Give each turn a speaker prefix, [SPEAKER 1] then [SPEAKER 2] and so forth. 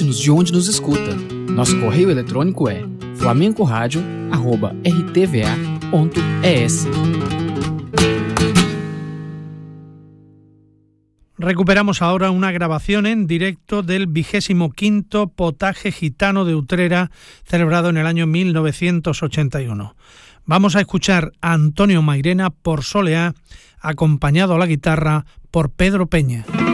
[SPEAKER 1] diz-nos de onde nos escuta. Nosso correio eletrônico é flamencoradio@rtva.es.
[SPEAKER 2] Recuperamos ahora una grabación en directo del 25º Potaje Gitano de Utrera, celebrado en el año 1981. Vamos a escuchar a Antonio Mairena por Soleá, acompañado a la guitarra por Pedro Peña.